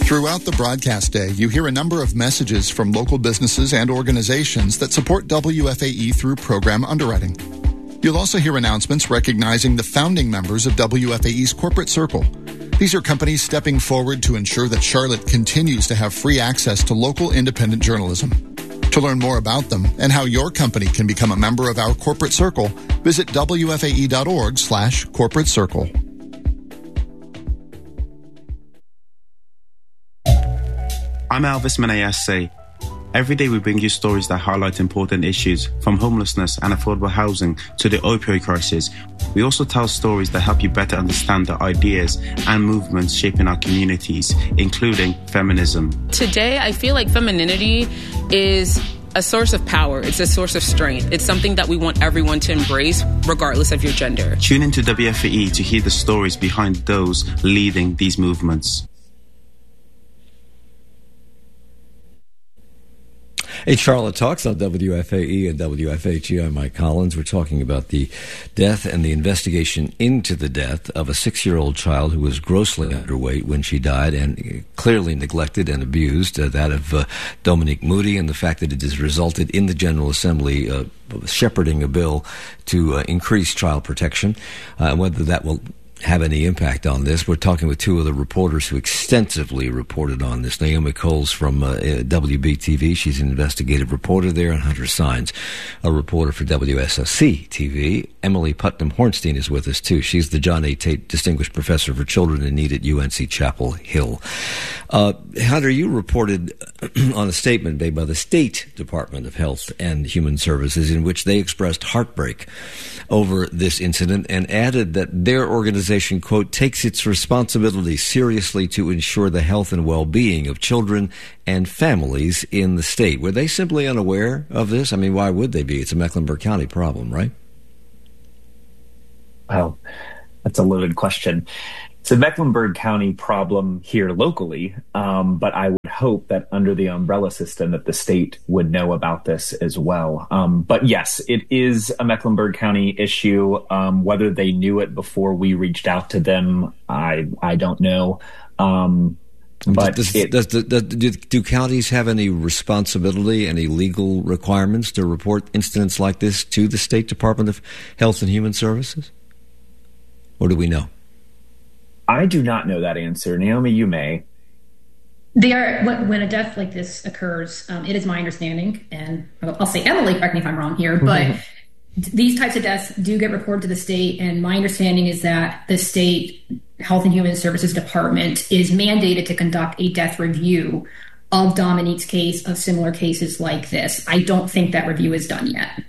Throughout the broadcast day, you hear a number of messages from local businesses and organizations that support WFAE through program underwriting. You'll also hear announcements recognizing the founding members of WFAE's corporate circle. These are companies stepping forward to ensure that Charlotte continues to have free access to local independent journalism. To learn more about them and how your company can become a member of our corporate circle, visit WFAE.org/corporate circle. I'm Elvis Menayase. Every day we bring you stories that highlight important issues, from homelessness and affordable housing to the opioid crisis. We also tell stories that help you better understand the ideas and movements shaping our communities, including feminism. Today, I feel like femininity is a source of power. It's a source of strength. It's something that we want everyone to embrace, regardless of your gender. Tune into WFAE to hear the stories behind those leading these movements. It's Charlotte Talks on WFAE and WFHE. I'm Mike Collins. We're talking about the death and the investigation into the death of a 6-year-old child who was grossly underweight when she died and clearly neglected and abused, that of Dominique Moody, and the fact that it has resulted in the General Assembly shepherding a bill to increase child protection, and whether that will have any impact on this. We're talking with two of the reporters who extensively reported on this. Naomi Coles from WBTV. She's an investigative reporter there, and Hunter Sines, a reporter for WSOC TV. Emily Putnam-Hornstein is with us, too. She's the John A. Tate Distinguished Professor for Children in Need at UNC Chapel Hill. Hunter, you reported on a statement made by the State Department of Health and Human Services in which they expressed heartbreak over this incident and added that their organization, quote, takes its responsibility seriously to ensure the health and well-being of children and families in the state. Were they simply unaware of this? I mean, why would they be? It's a Mecklenburg County problem, right? Well, that's a loaded question. It's a Mecklenburg County problem here locally, but I would hope that under the umbrella system that the state would know about this as well. But yes, it is a Mecklenburg County issue. Whether they knew it before we reached out to them, I don't know. But do counties have any responsibility, any legal requirements to report incidents like this to the State Department of Health and Human Services? Or do we know? I do not know that answer. Naomi, you may. They are, when a death like this occurs, it is my understanding, and I'll say, Emily, correct me if I'm wrong here, but these types of deaths do get reported to the state, and my understanding is that the State Health and Human Services Department is mandated to conduct a death review of Dominique's case, of similar cases like this. I don't think that review is done yet.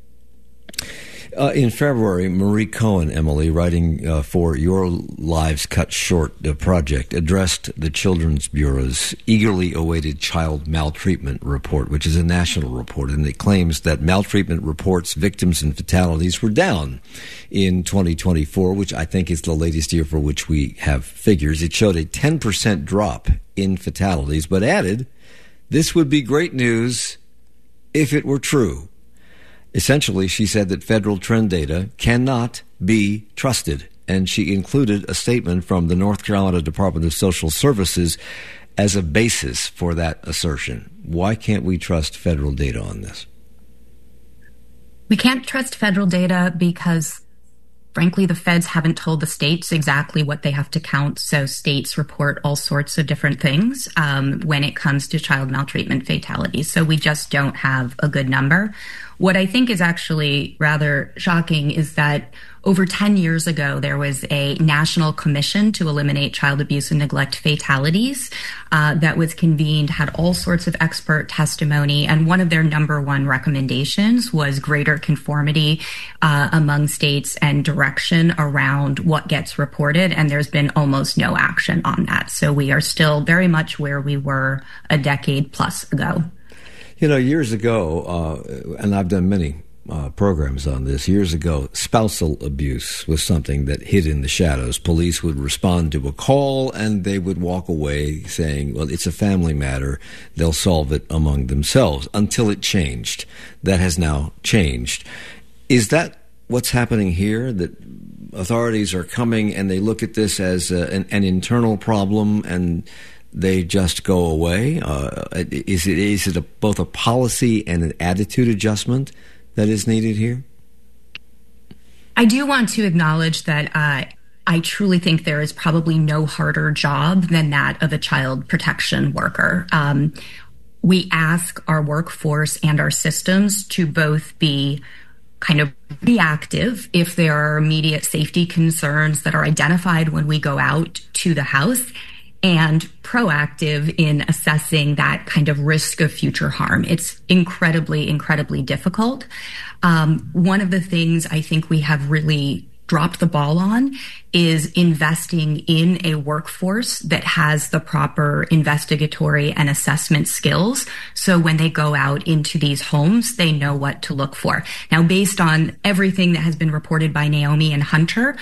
In February, Marie Cohen, Emily, writing for Your Lives Cut Short project, addressed the Children's Bureau's eagerly awaited child maltreatment report, which is a national report, and it claims that maltreatment reports, victims, and fatalities were down in 2024, which I think is the latest year for which we have figures. It showed a 10% drop in fatalities, but added, this would be great news if it were true. Essentially, she said that federal trend data cannot be trusted, and she included a statement from the North Carolina Department of Social Services as a basis for that assertion. Why can't we trust federal data on this? We can't trust federal data because, frankly, the feds haven't told the states exactly what they have to count, so states report all sorts of different things when it comes to child maltreatment fatalities. So we just don't have a good number. What I think is actually rather shocking is that over 10 years ago, there was a national commission to eliminate child abuse and neglect fatalities that was convened, had all sorts of expert testimony, and one of their number one recommendations was greater conformity among states and direction around what gets reported, and there's been almost no action on that. So we are still very much where we were a decade plus ago. You know, years ago, and I've done many programs on this, years ago, spousal abuse was something that hid in the shadows. Police would respond to a call and they would walk away saying, well, it's a family matter. They'll solve it among themselves, until it changed. That has now changed. Is that what's happening here, that authorities are coming and they look at this as an internal problem and they just go away? Is it both a policy and an attitude adjustment that is needed here? I do want to acknowledge that I truly think there is probably no harder job than that of a child protection worker. We ask our workforce and our systems to both be kind of reactive if there are immediate safety concerns that are identified when we go out to the house, and proactive in assessing that kind of risk of future harm. It's incredibly, incredibly difficult. One of the things I think we have really dropped the ball on is investing in a workforce that has the proper investigatory and assessment skills. So when they go out into these homes, they know what to look for. Now, based on everything that has been reported by Naomi and Hunter,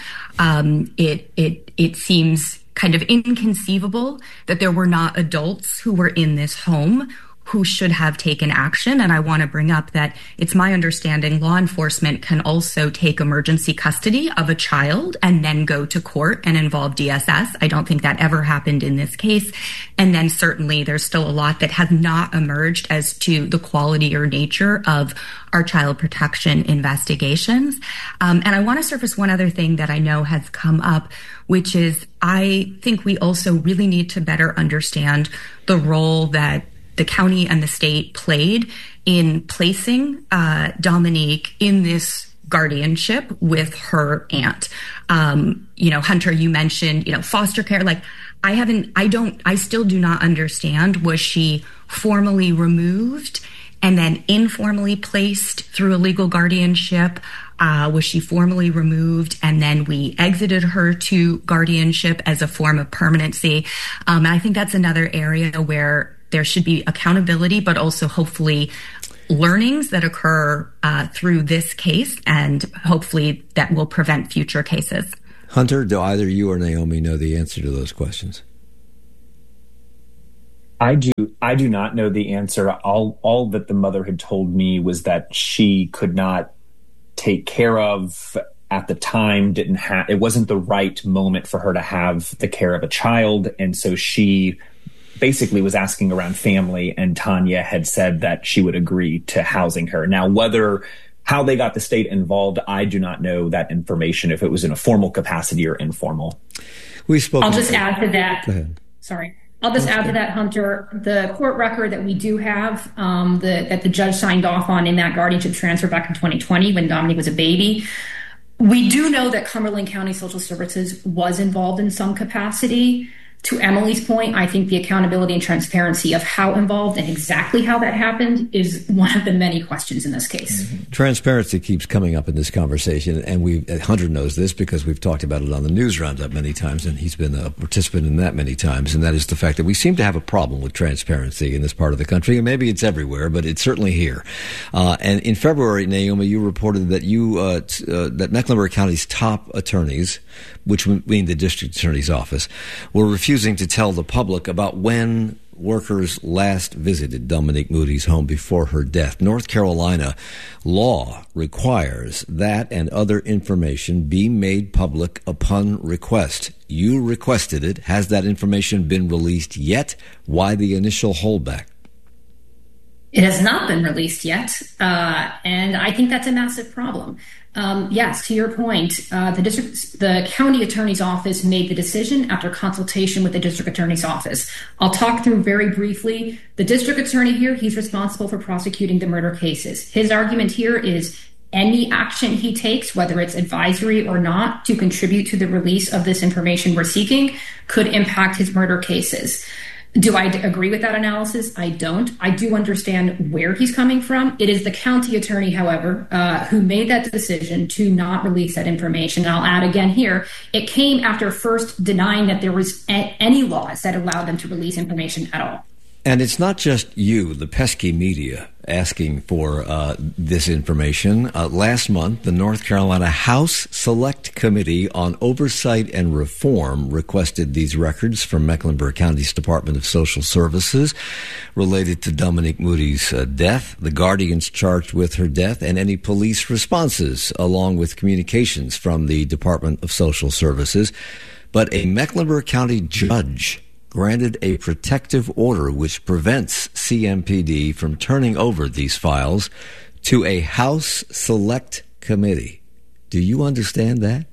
it seems kind of inconceivable that there were not adults who were in this home who should have taken action. And I want to bring up that it's my understanding law enforcement can also take emergency custody of a child and then go to court and involve DSS. I don't think that ever happened in this case. And then certainly there's still a lot that has not emerged as to the quality or nature of our child protection investigations. And I want to surface one other thing that I know has come up, which is I think we also really need to better understand the role that the county and the state played in placing Dominique in this guardianship with her aunt. Hunter, you mentioned, foster care. I still do not understand. Was she formally removed and then informally placed through a legal guardianship? Was she formally removed and then we exited her to guardianship as a form of permanency? And I think that's another area where there should be accountability, but also hopefully learnings that occur through this case, and hopefully that will prevent future cases. Hunter, do either you or Naomi know the answer to those questions? I do not know the answer. All that the mother had told me was that she could not take care of at the time, it wasn't the right moment for her to have the care of a child, and so she basically was asking around family, and Tanya had said that she would agree to housing her. Now, how they got the state involved, I do not know that information, if it was in a formal capacity or informal. I'll just add to that. Go ahead. Sorry. I'll just add to that, Hunter. The court record that we do have, that the judge signed off on in that guardianship transfer back in 2020 when Dominique was a baby, we do know that Cumberland County Social Services was involved in some capacity. To Emily's point, I think the accountability and transparency of how involved and exactly how that happened is one of the many questions in this case. Mm-hmm. Transparency keeps coming up in this conversation, and Hunter knows this because we've talked about it on the news roundup many times, and he's been a participant in that many times, and that is the fact that we seem to have a problem with transparency in this part of the country, and maybe it's everywhere, but it's certainly here. And in February, Naomi, you reported that that Mecklenburg County's top attorneys, which mean the district attorney's office, were refusing to tell the public about when workers last visited Dominique Moody's home before her death. North Carolina law requires that and other information be made public upon request. You requested it. Has that information been released yet? Why the initial holdback? It has not been released yet, and I think that's a massive problem. Yes, to your point, the county attorney's office made the decision after consultation with the district attorney's office. I'll talk through very briefly. The district attorney here, he's responsible for prosecuting the murder cases. His argument here is any action he takes, whether it's advisory or not, to contribute to the release of this information we're seeking could impact his murder cases. Do I agree with that analysis? I don't. I do understand where he's coming from. It is the county attorney, however, who made that decision to not release that information. And I'll add again here, it came after first denying that there was any laws that allowed them to release information at all. And it's not just you, the pesky media, asking for this information. Last month, the North Carolina House Select Committee on Oversight and Reform requested these records from Mecklenburg County's Department of Social Services related to Dominique Moody's death, the guardians charged with her death, and any police responses, along with communications from the Department of Social Services. But a Mecklenburg County judge granted a protective order which prevents CMPD from turning over these files to a House Select Committee. Do you understand that?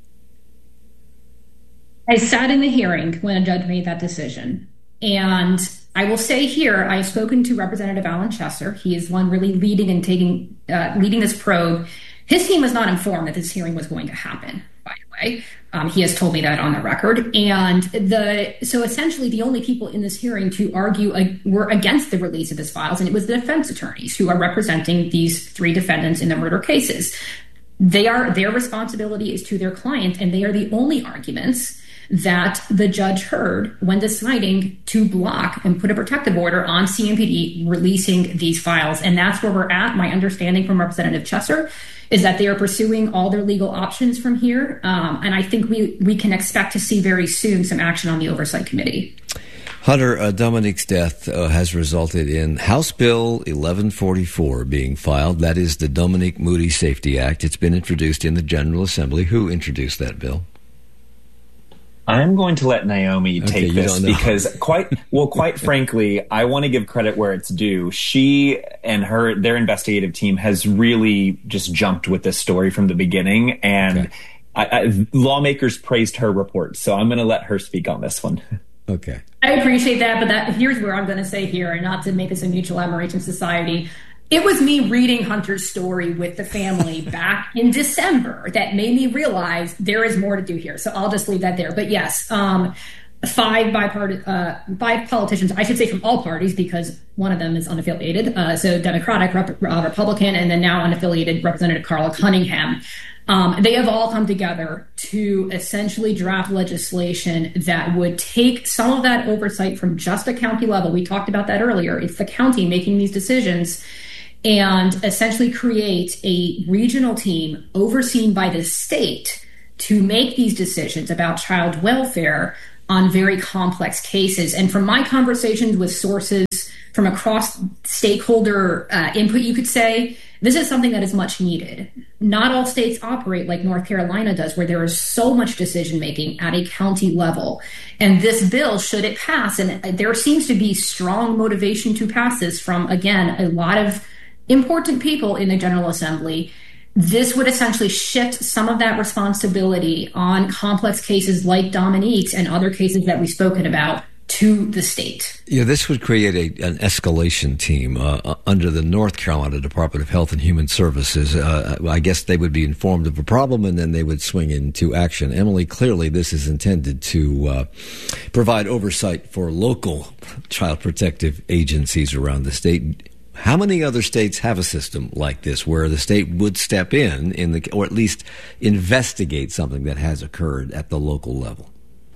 I sat in the hearing when a judge made that decision. And I will say here, I've spoken to Representative Alan Chesser. He is one really leading this probe. His team was not informed that this hearing was going to happen, by the way. He has told me that on the record. And so essentially the only people in this hearing to argue were against the release of his files, and it was the defense attorneys who are representing these three defendants in the murder cases. Their responsibility is to their client, and they are the only arguments that the judge heard when deciding to block and put a protective order on CMPD releasing these files. And that's where we're at. My understanding from Representative Chesser is that they are pursuing all their legal options from here. And I think we can expect to see very soon some action on the Oversight Committee. Hunter, Dominique's death has resulted in House Bill 1144 being filed. That is the Dominique Moody Safety Act. It's been introduced in the General Assembly. Who introduced that bill? I'm going to let Naomi take this because quite frankly, I want to give credit where it's due. She and their investigative team has really just jumped with this story from the beginning, and lawmakers praised her report. So I'm going to let her speak on this one. Okay. I appreciate that, but here's where I'm going to say here, and not to make this a mutual admiration society. It was me reading Hunter's story with the family back in December that made me realize there is more to do here. So I'll just leave that there. But yes, five politicians, I should say from all parties, because one of them is unaffiliated. So Democratic, Republican, and then now unaffiliated Representative Carla Cunningham. They have all come together to essentially draft legislation that would take some of that oversight from just a county level. We talked about that earlier. It's the county making these decisions, and essentially create a regional team overseen by the state to make these decisions about child welfare on very complex cases. And from my conversations with sources from across stakeholder input, you could say, this is something that is much needed. Not all states operate like North Carolina does, where there is so much decision-making at a county level. And this bill, should it pass, and there seems to be strong motivation to pass this from, again, a lot of important people in the General Assembly, this would essentially shift some of that responsibility on complex cases like Dominique's and other cases that we've spoken about to the state. Yeah, this would create an escalation team under the North Carolina Department of Health and Human Services. I guess they would be informed of a problem and then they would swing into action. Emily, clearly this is intended to provide oversight for local child protective agencies around the state. How many other states have a system like this where the state would step in or at least investigate something that has occurred at the local level?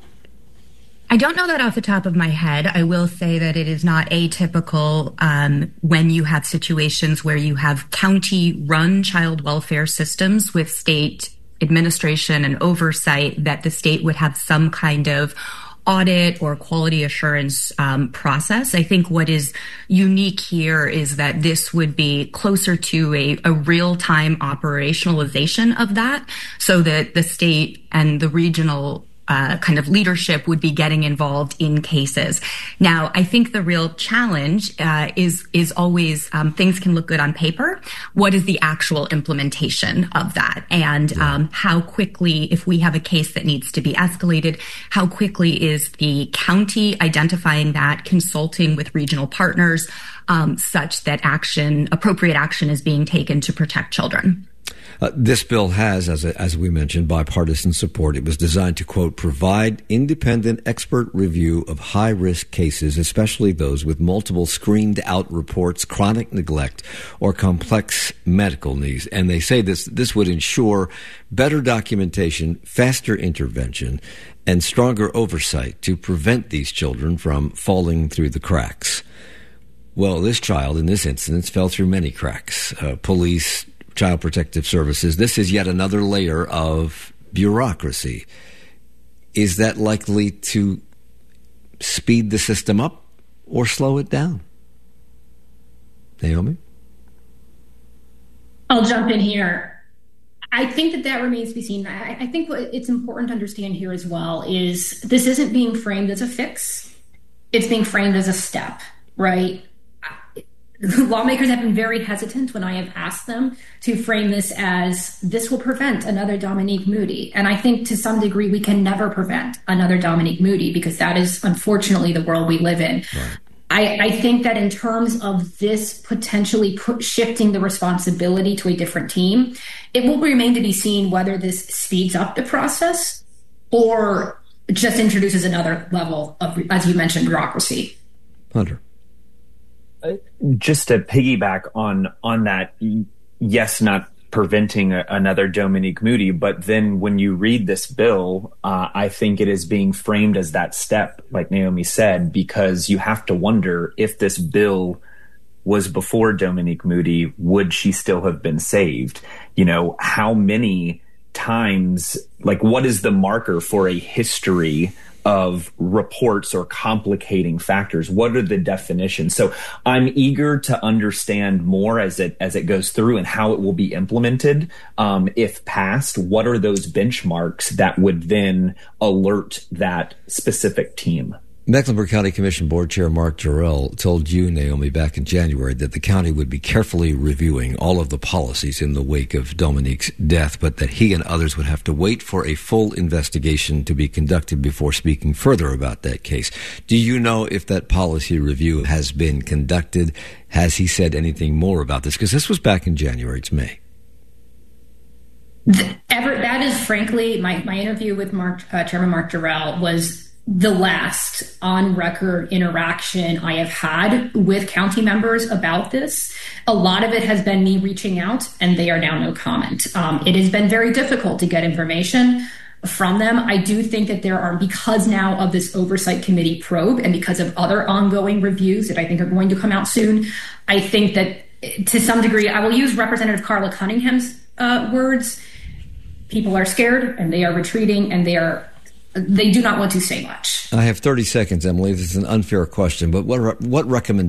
I don't know that off the top of my head. I will say that it is not atypical when you have situations where you have county-run child welfare systems with state administration and oversight, that the state would have some kind of audit or quality assurance process. I think what is unique here is that this would be closer to a real-time operationalization of that, so that the state and the regional kind of leadership would be getting involved in cases. Now, I think the real challenge is always things can look good on paper. What is the actual implementation of that? And how quickly, if we have a case that needs to be escalated, how quickly is the county identifying that, consulting with regional partners, such that appropriate action is being taken to protect children? This bill has, as we mentioned, bipartisan support. It was designed to, quote, provide independent expert review of high-risk cases, especially those with multiple screened-out reports, chronic neglect, or complex medical needs. And they say this would ensure better documentation, faster intervention, and stronger oversight to prevent these children from falling through the cracks. Well, this child, in this instance, fell through many cracks. Police, Child Protective Services. This is yet another layer of bureaucracy. Is that likely to speed the system up or slow it down? Naomi? I'll jump in here. I think that remains to be seen. I think what it's important to understand here as well is this isn't being framed as a fix. it's being framed as a step, right? Lawmakers have been very hesitant when I have asked them to frame this as this will prevent another Dominique Moody. And I think to some degree we can never prevent another Dominique Moody because that is unfortunately the world we live in. Right. I think that in terms of this potentially shifting the responsibility to a different team, it will remain to be seen whether this speeds up the process or just introduces another level of, as you mentioned, bureaucracy. Hunter. Just to piggyback on that, yes, not preventing another Dominique Moody, but then when you read this bill, I think it is being framed as that step, like Naomi said, because you have to wonder if this bill was before Dominique Moody, would she still have been saved? You know, how many times, like what is the marker for a history of reports or complicating factors? What are the definitions? So I'm eager to understand more as it goes through and how it will be implemented. If passed, what are those benchmarks that would then alert that specific team? Mecklenburg County Commission Board Chair Mark Jarrell told you, Naomi, back in January that the county would be carefully reviewing all of the policies in the wake of Dominique's death, but that he and others would have to wait for a full investigation to be conducted before speaking further about that case. Do you know if that policy review has been conducted? Has he said anything more about this? Because this was back in January. It's May. That is, frankly, my interview with Chairman Mark Jarrell was the last on-record interaction I have had with county members about this. A lot of it has been me reaching out, and they are now no comment. It has been very difficult to get information from them. I do think that there are, because now of this oversight committee probe and because of other ongoing reviews that I think are going to come out soon, I think that to some degree, I will use Representative Carla Cunningham's words. People are scared and they are retreating and they do not want to say much. I have 30 seconds, Emily. This is an unfair question, but what recommendation